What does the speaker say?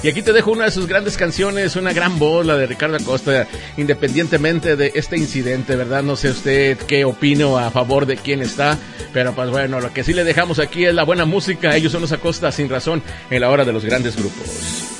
Y aquí te dejo una de sus grandes canciones, una gran voz, la de Ricardo Acosta, independientemente de este incidente, ¿verdad? No sé usted qué opina o a favor de quién está, pero pues bueno, lo que sí le dejamos aquí es la buena música. Ellos son los Acosta, sin razón, en la hora de los grandes grupos.